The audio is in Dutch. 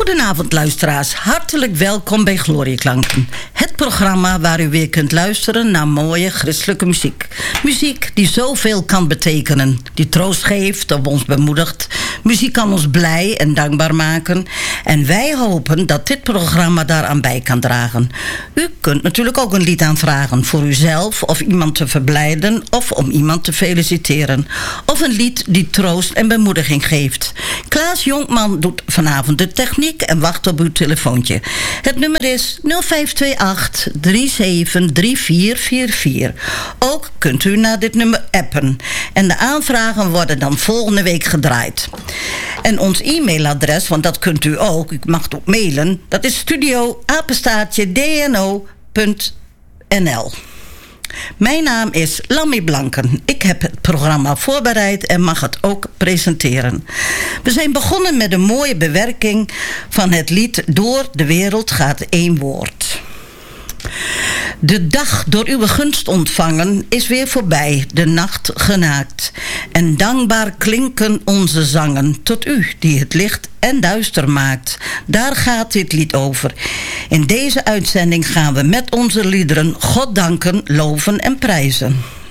Goedenavond luisteraars, hartelijk welkom bij Glorieklanken. Het programma waar u weer kunt luisteren naar mooie christelijke muziek. Muziek die zoveel kan betekenen, die troost geeft of ons bemoedigt. Muziek kan ons blij en dankbaar maken. En wij hopen dat dit programma daaraan bij kan dragen. U kunt natuurlijk ook een lied aanvragen voor uzelf of iemand te verblijden of om iemand te feliciteren. Of een lied die troost en bemoediging geeft. Klaas Jonkman doet vanavond de techniek en wacht op uw telefoontje. Het nummer is 0528 373444. Ook kunt u naar dit nummer appen. En de aanvragen worden dan volgende week gedraaid. En ons e-mailadres, want dat kunt u ook, u mag het ook mailen, dat is studio@dno.nl. Mijn naam is Lammy Blanken. Ik heb het programma voorbereid en mag het ook presenteren. We zijn begonnen met een mooie bewerking van het lied Door de wereld gaat één woord. De dag door uw gunst ontvangen is weer voorbij, de nacht genaakt. En dankbaar klinken onze zangen tot u die het licht en duister maakt. Daar gaat dit lied over. In deze uitzending gaan we met onze liederen God danken, loven en prijzen.